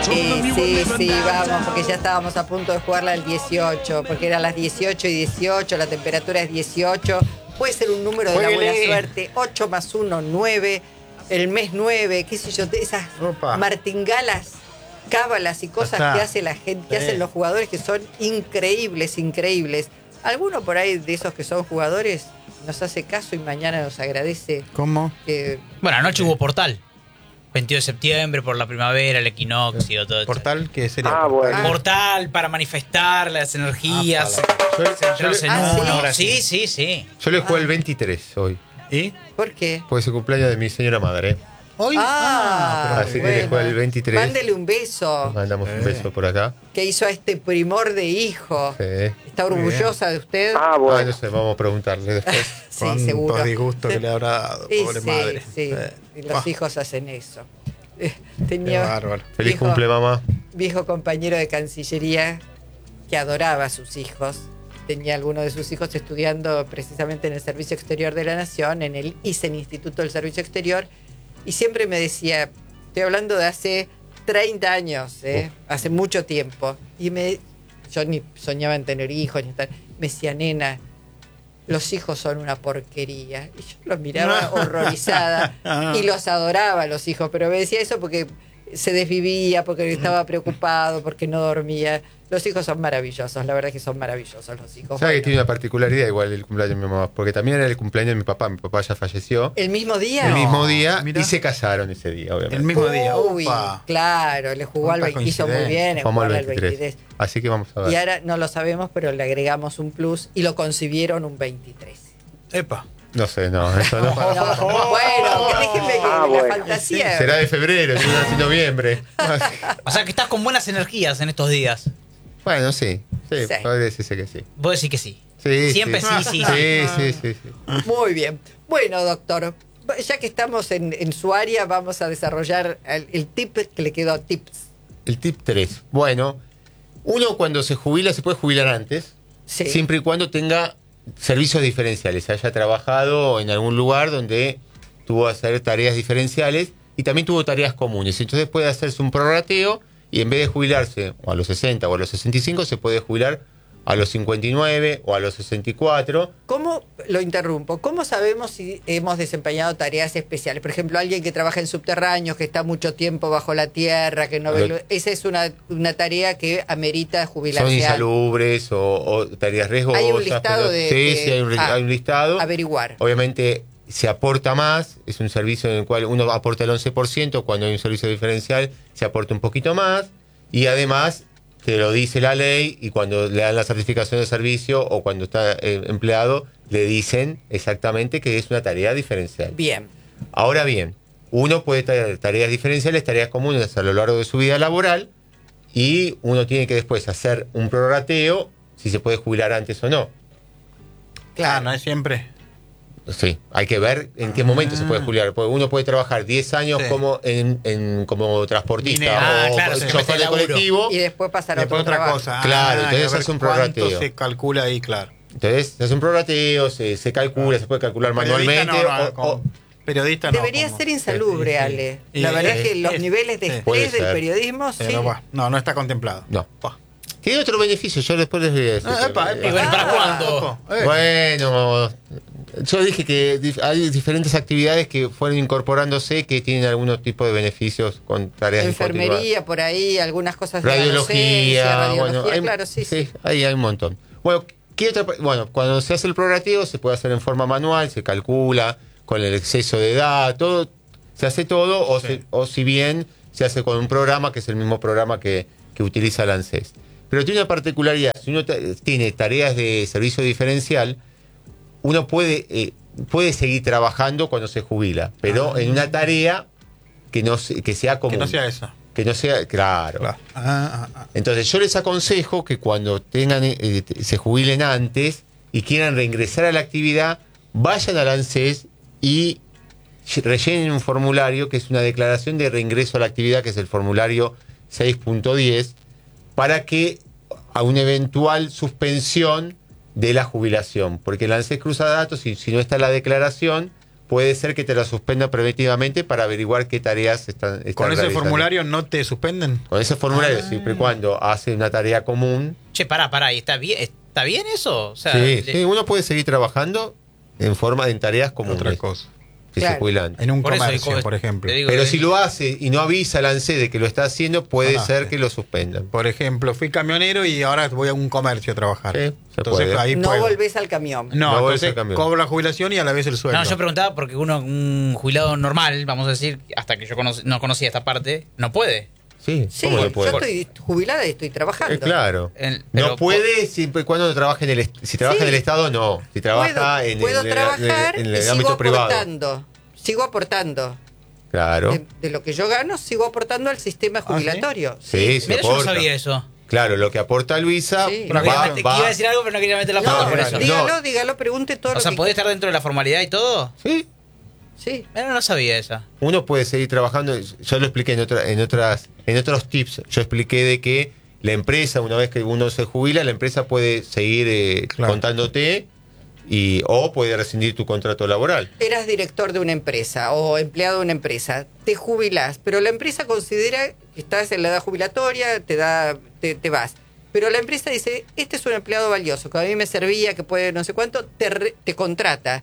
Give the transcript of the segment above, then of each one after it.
Sí, vamos, porque ya estábamos a punto de jugarla al 18, porque eran las 18:18, la temperatura es 18. Puede ser un número de la buena suerte, 8 más 1, 9, el mes 9, qué sé yo, esas martingalas, cábalas y cosas que hace la gente, que hacen los jugadores, que son increíbles. Alguno por ahí de esos que son jugadores nos hace caso y mañana nos agradece. ¿Cómo? Bueno, anoche hubo portal. 22 de septiembre, por la primavera, el equinoccio, todo. ¿Portal? ¿Qué sería? Bueno. Portal para manifestar las energías. Centrarnos en uno. Sí. Yo le jugué el 23 hoy. ¿Y? ¿Por qué? Porque es el cumpleaños de mi señora madre. ¿Hoy? Así que le jugué el 23. Mándele un beso. Mandamos un beso por acá. Que hizo a este primor de hijo. Sí. ¿Está orgullosa de usted? No sé, vamos a preguntarle después. Sí, seguro. Con disgusto que le habrá dado, pobre madre. Sí. Y los hijos hacen eso. Qué bárbaro. Feliz cumple, mamá. Viejo compañero de Cancillería que adoraba a sus hijos. Tenía algunos de sus hijos estudiando precisamente en el Servicio Exterior de la Nación, en el ISEN, Instituto del Servicio Exterior, y siempre me decía, estoy hablando de hace 30 años, hace mucho tiempo, y yo ni soñaba en tener hijos, ni tal. Me decía, nena, los hijos son una porquería. Y yo los miraba horrorizada y los adoraba a los hijos, pero me decía eso porque se desvivía, porque estaba preocupado, porque no dormía. Los hijos son maravillosos, la verdad es que son maravillosos los hijos. ¿Sabes que tiene una particularidad igual el cumpleaños de mi mamá? Porque también era el cumpleaños de mi papá ya falleció. ¿El mismo día? El mismo día, mirá. y se casaron ese día, obviamente. El mismo día. Uy, Opa. claro, le jugó al 20, hizo muy bien, Vamos al al 23. Así que vamos a ver. Y ahora no lo sabemos, pero le agregamos un plus y lo concibieron un 23. Epa. No sé, eso no. Bueno, déjenme que la fantasía. Será de febrero, es de noviembre. O sea que estás con buenas energías en estos días. Bueno, sí. Podría decirse que sí. Vos decís que sí. Sí. Siempre sí. Sí. Muy bien. Bueno, doctor, ya que estamos en su área, vamos a desarrollar el tip que le quedó tips. El tip 3. Bueno, uno cuando se jubila se puede jubilar antes, siempre y cuando tenga servicios diferenciales, haya trabajado en algún lugar donde tuvo que hacer tareas diferenciales y también tuvo tareas comunes. Entonces puede hacerse un prorrateo y en vez de jubilarse o a los 60 o a los 65, se puede jubilar a los 59 o a los 64. ¿Cómo, lo interrumpo, cómo sabemos si hemos desempeñado tareas especiales? Por ejemplo, alguien que trabaja en subterráneos, que está mucho tiempo bajo la tierra, que no ve... Esa es una tarea que amerita jubilarse. Son insalubres o tareas riesgosas. Hay un listado Sí, hay un listado. Averiguar. Obviamente se aporta más, es un servicio en el cual uno aporta el 11%, cuando hay un servicio diferencial se aporta un poquito más, y además te lo dice la ley, y cuando le dan la certificación de servicio o cuando está empleado, le dicen exactamente que es una tarea diferencial. Bien. Ahora bien, uno puede tener tareas diferenciales, tareas comunes a lo largo de su vida laboral, y uno tiene que después hacer un prorrateo si se puede jubilar antes o no. Claro, no es siempre. Sí, hay que ver en qué momento se puede jubilar. Porque uno puede trabajar 10 años como como transportista o chofer de colectivo. Y después pasar a otra cosa. Claro, entonces se hace un prorrateo. ¿Cuánto se calcula ahí, claro? Entonces se hace un prorrateo, se calcula, se puede calcular manualmente. Periodista no. Debería ser insalubre, Ale. La verdad es que los niveles de estrés del periodismo, no está contemplado. No. Tiene otro beneficio, yo después les voy a decir. ¿Para cuándo? Bueno, yo dije que hay diferentes actividades que fueron incorporándose que tienen algunos tipos de beneficios con tareas de enfermería, por ahí, algunas cosas de radiología, claro, sí. Ahí hay un montón. Bueno, cuando se hace el prorrateo se puede hacer en forma manual, se calcula con el exceso de edad, todo, se hace todo, o si bien se hace con un programa que es el mismo programa que utiliza el ANSES. Pero tiene una particularidad, si uno tiene tareas de servicio diferencial, uno puede seguir trabajando cuando se jubila, pero en una tarea que sea común. Que no sea esa. Que no sea, claro. Entonces yo les aconsejo que cuando se jubilen antes y quieran reingresar a la actividad, vayan al ANSES y rellenen un formulario que es una declaración de reingreso a la actividad, que es el formulario 6.10, para que a una eventual suspensión de la jubilación, porque el ANSES cruza datos y si no está la declaración, puede ser que te la suspendan preventivamente para averiguar qué tareas están ¿Con ese realizando. formulario no te suspenden? Con ese formulario, siempre y cuando hace una tarea común. Che, pará, ¿y está bien eso? O sea, Sí, uno puede seguir trabajando en tareas comunes. Otra cosa. Si se jubilan. En un Por eso, comercio, por ejemplo. Pero si lo hace y no avisa al ANSES de que lo está haciendo, puede ser que lo suspendan. Por ejemplo, fui camionero y ahora voy a un comercio a trabajar. Sí, entonces puede. ahí No puedo. volvés al camión. No, volvés al entonces camión. cobro la jubilación y a la vez el sueldo. No, yo preguntaba porque un jubilado normal, vamos a decir, hasta que yo no conocía esta parte, no puede. Sí, Sí, ¿cómo yo lo puede? estoy jubilada y estoy trabajando. Claro. Pero No puede siempre y cuando no trabaje en el si trabaja Sí. en el Estado, no. Si trabaja puedo trabajar en y el sigo ámbito privado. aportando. Sigo aportando. Claro. De lo que yo gano, sigo aportando al sistema jubilatorio. Sí, se Mira, yo no aporta. sabía eso. Claro, lo que aporta Luisa Sí. No va, quería, iba a decir algo, pero no quería meter la pata No, por eso. dígalo, pregunte todo O lo sea, que ¿podés estar dentro de la formalidad y todo? Sí, Sí. Mira, no sabía esa. uno puede seguir trabajando. Yo lo expliqué en otros tips. Yo expliqué de que la empresa, una vez que uno se jubila, la empresa puede seguir Claro. contándote o puede rescindir tu contrato laboral. Eras director de una empresa o empleado de una empresa, te jubilás, pero la empresa considera que estás en la edad jubilatoria, te vas. Pero la empresa dice, este es un empleado valioso, que a mí me servía, que puede no sé cuánto, te contrata.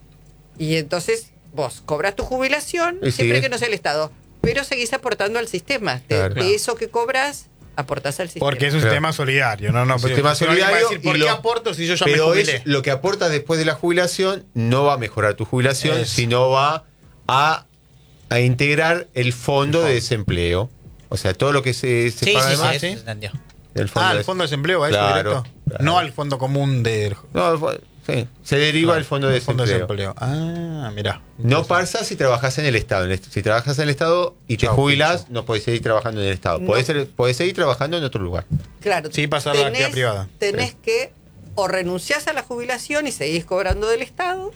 Y entonces vos cobras tu jubilación, Y siempre sigues. que no sea el Estado, pero seguís aportando al sistema. Claro. De eso que cobras, aportás al sistema. Porque es un Claro. sistema solidario. No, Un sistema pero alguien va a solidario decir, ¿por y qué lo- aporto si yo ya me Pero jubilé? lo que aportas después de la jubilación no va a mejorar tu jubilación, Eso. sino va a integrar el fondo de desempleo. O sea, todo lo que se Sí, paga sí, además sí, ¿sí? se entendió. del fondo Al fondo de desempleo, a eso Claro, directo. claro. No al fondo común del No, sí, se deriva del fondo de desempleo. Ah, mirá. No pasa si trabajas en el Estado. Si trabajas en el Estado y te Chau, jubilás, picho. no podés seguir trabajando en el Estado. No. Podés seguir trabajando en otro lugar. Claro, Sí, pasar a la actividad privada. Tenés que o renunciás a la jubilación y seguís cobrando del Estado.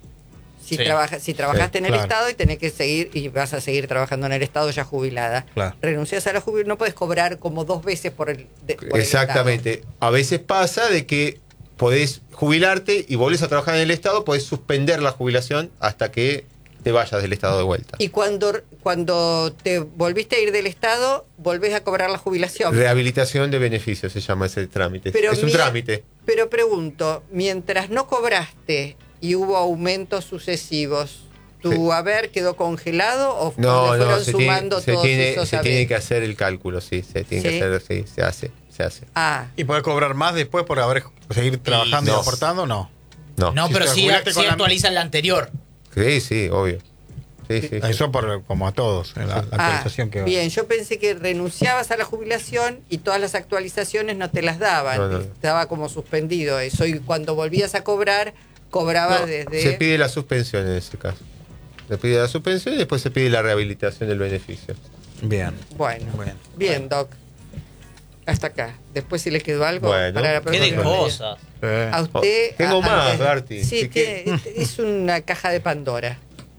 Si Sí. trabajaste en el claro. Estado y tenés que seguir y vas a seguir trabajando en el Estado ya jubilada. Claro. Renunciás a la jubilación, no puedes cobrar como 2 veces por el Exactamente. A veces pasa de que podés jubilarte y volvés a trabajar en el Estado, podés suspender la jubilación hasta que te vayas del Estado de vuelta. Y cuando te volviste a ir del Estado, volvés a cobrar la jubilación. Rehabilitación de beneficios se llama ese trámite. Pero es un trámite. Pero pregunto, mientras no cobraste y hubo aumentos sucesivos, ¿tu Sí. haber quedó congelado o No, le no, fueron se sumando todos esos tiene haberes? que hacer el cálculo, sí, se tiene ¿Sí? que hacer, sí, se hace. Ah, ¿Y podés cobrar más después por seguir trabajando y no. aportando? No. No, Si pero te sí, jubilaste con la- actualizan la anterior. Sí, obvio. Sí. Eso como a todos, la actualización que va. bien, yo pensé que renunciabas a la jubilación y todas las actualizaciones no te las daban. No. Estaba como suspendido eso. Y cuando volvías a cobrar, cobrabas No, desde... se pide la suspensión en ese caso. Se pide la suspensión y después se pide la rehabilitación del beneficio. Bien. Bueno, Bueno. bien, Doc. Hasta acá. Después si le quedó algo Bueno. para la Qué de próxima. cosas. A usted... Tengo más, Berti. Sí, Si es una caja de Pandora.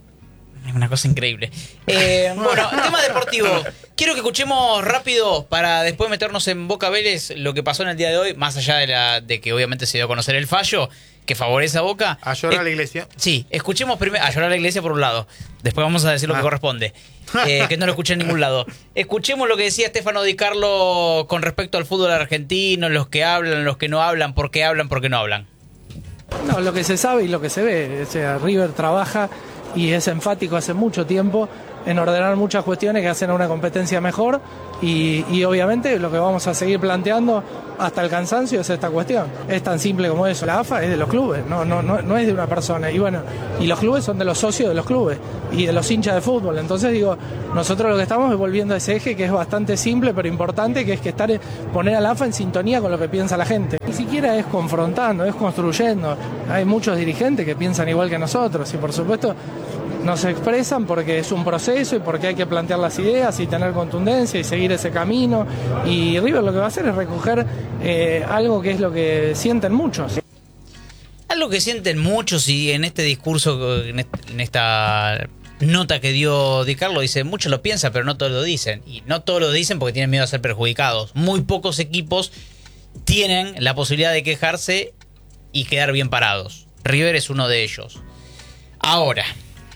Es una cosa increíble. Bueno, tema deportivo. Quiero que escuchemos rápido para después meternos en Boca Vélez lo que pasó en el día de hoy, más allá de que obviamente se dio a conocer el fallo que favorece a Boca. ¿A llorar a la iglesia? Sí, escuchemos primero. A llorar a la iglesia por un lado. Después vamos a decir lo que corresponde. Que no lo escuché en ningún lado. Escuchemos lo que decía Stefano Di Carlo con respecto al fútbol argentino, los que hablan, los que no hablan, por qué no hablan. No, lo que se sabe y lo que se ve. O sea, River trabaja y es enfático hace mucho tiempo en ordenar muchas cuestiones que hacen a una competencia mejor y obviamente lo que vamos a seguir planteando hasta el cansancio es esta cuestión. Es tan simple como eso. La AFA es de los clubes, no es de una persona. Y bueno, y los clubes son de los socios de los clubes y de los hinchas de fútbol. Entonces digo, nosotros lo que estamos es volviendo a ese eje que es bastante simple pero importante, que es que poner a la AFA en sintonía con lo que piensa la gente. Ni siquiera es confrontando, es construyendo. Hay muchos dirigentes que piensan igual que nosotros y por supuesto nos expresan porque es un proceso y porque hay que plantear las ideas y tener contundencia y seguir ese camino. Y River lo que va a hacer es recoger algo que es lo que sienten muchos. Algo que sienten muchos y en este discurso, en esta nota que dio Di Carlo, dice, muchos lo piensan, pero no todos lo dicen. Y no todos lo dicen porque tienen miedo a ser perjudicados. Muy pocos equipos tienen la posibilidad de quejarse y quedar bien parados. River es uno de ellos. Ahora,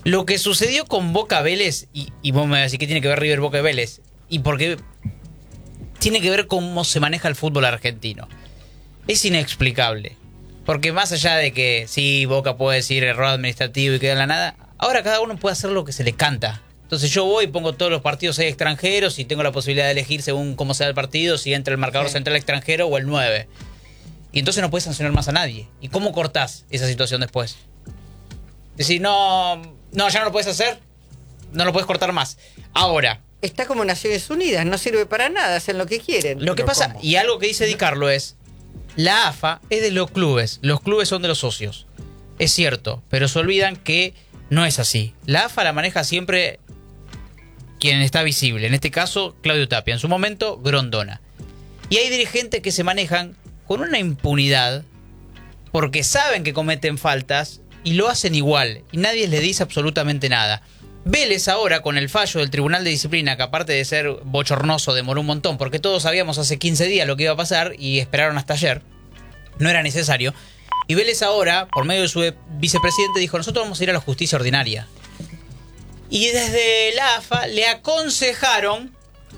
Lo que sucedió con Boca Vélez, y vos me vas a decir que tiene que ver River Boca y Vélez, y porque tiene que ver cómo se maneja el fútbol argentino. Es inexplicable. Porque más allá de que sí, Boca puede decir error administrativo y queda en la nada, ahora cada uno puede hacer lo que se le canta. Entonces yo voy y pongo todos los partidos ahí extranjeros y tengo la posibilidad de elegir según cómo sea el partido, si entra el marcador central extranjero o el 9. Y entonces no puedes sancionar más a nadie. ¿Y cómo cortás esa situación después? Decir, no, ya no lo puedes hacer, no lo puedes cortar más. Ahora, está como Naciones Unidas, no sirve para nada, hacen lo que quieren. lo que pasa, ¿cómo? y algo que dice Di Carlo es, la AFA es de los clubes son de los socios. Es cierto, pero se olvidan que no es así. La AFA la maneja siempre quien está visible, en este caso Claudio Tapia, en su momento Grondona. Y hay dirigentes que se manejan con una impunidad porque saben que cometen faltas y lo hacen igual, y nadie les dice absolutamente nada. Vélez ahora, con el fallo del Tribunal de Disciplina, que aparte de ser bochornoso, demoró un montón, porque todos sabíamos hace 15 días lo que iba a pasar y esperaron hasta ayer, no era necesario. Y Vélez ahora, por medio de su vicepresidente, dijo, nosotros vamos a ir a la justicia ordinaria. Y desde la AFA le aconsejaron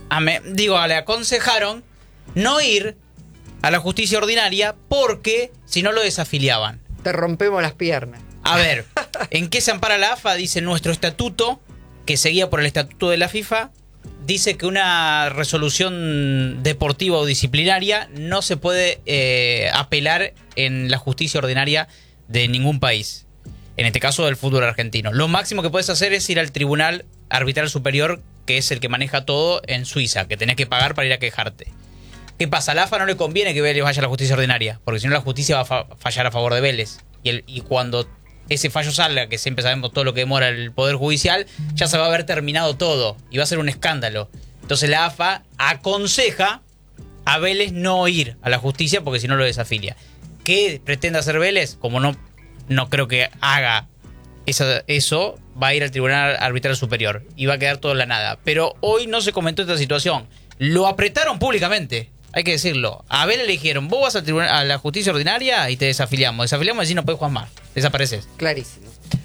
no ir a la justicia ordinaria porque si no lo desafiliaban. Te rompemos las piernas. A ver, ¿en qué se ampara la AFA? Dice nuestro estatuto, que seguía por el estatuto de la FIFA, dice que una resolución deportiva o disciplinaria no se puede apelar en la justicia ordinaria de ningún país. En este caso del fútbol argentino. Lo máximo que puedes hacer es ir al Tribunal Arbitral Superior, que es el que maneja todo en Suiza, que tenés que pagar para ir a quejarte. ¿Qué pasa? A la AFA no le conviene que Vélez vaya a la justicia ordinaria, porque si no la justicia va a fallar a favor de Vélez. Y cuando ese fallo salga, que siempre sabemos todo lo que demora el Poder Judicial, ya se va a haber terminado todo y va a ser un escándalo. Entonces la AFA aconseja a Vélez no ir a la justicia porque si no lo desafilia. ¿Qué pretende hacer Vélez? Como no creo que haga eso, va a ir al Tribunal Arbitral Superior y va a quedar todo en la nada. Pero hoy no se comentó esta situación. Lo apretaron públicamente. Hay que decirlo. A Vélez le dijeron, vos vas al tribunal, a la justicia ordinaria y te desafiliamos. Desafiliamos y así no puedes jugar más. Desapareces. Clarísimo.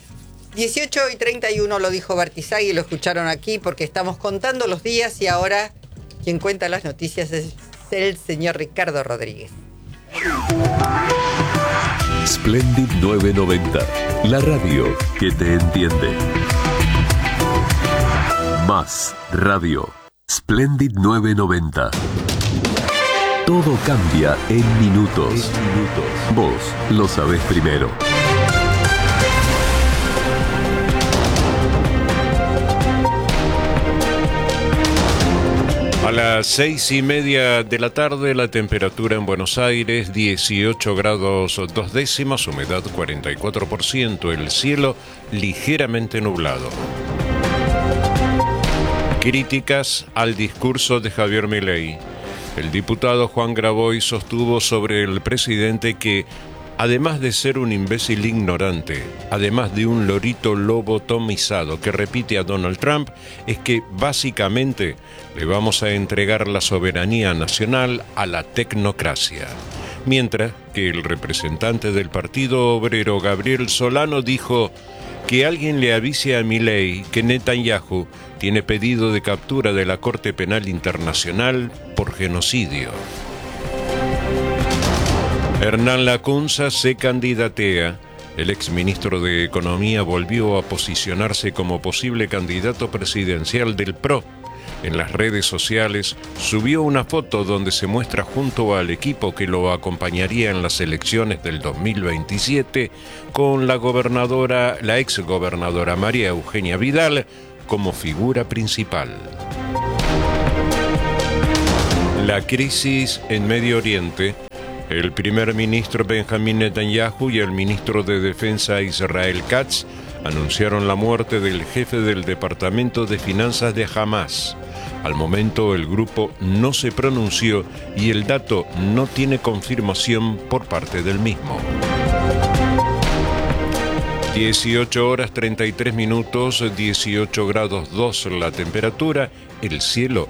18:31 lo dijo Bartizagui, lo escucharon aquí porque estamos contando los días y ahora quien cuenta las noticias es el señor Ricardo Rodríguez. Splendid 990, la radio que te entiende. Más radio. Splendid 990. Todo cambia en minutos. Vos lo sabés primero. A las 6:30 de la tarde, la temperatura en Buenos Aires, 18 grados 2 décimas, humedad 44%, el cielo ligeramente nublado. Críticas al discurso de Javier Milei. El diputado Juan Graboy sostuvo sobre el presidente que, además de ser un imbécil ignorante, además de un lorito lobotomizado que repite a Donald Trump, es que básicamente le vamos a entregar la soberanía nacional a la tecnocracia. Mientras que el representante del Partido Obrero, Gabriel Solano, dijo que alguien le avise a Milei que Netanyahu tiene pedido de captura de la Corte Penal Internacional por genocidio. Hernán Lacunza se candidatea. El exministro de Economía volvió a posicionarse como posible candidato presidencial del PRO. En las redes sociales subió una foto donde se muestra junto al equipo que lo acompañaría en las elecciones del 2027 con la exgobernadora María Eugenia Vidal como figura principal. La crisis en Medio Oriente. El primer ministro Benjamín Netanyahu y el ministro de Defensa Israel Katz anunciaron la muerte del jefe del Departamento de Finanzas de Hamás. Al momento el grupo no se pronunció y el dato no tiene confirmación por parte del mismo. 18 horas 33 minutos, 18 grados 2 la temperatura, el cielo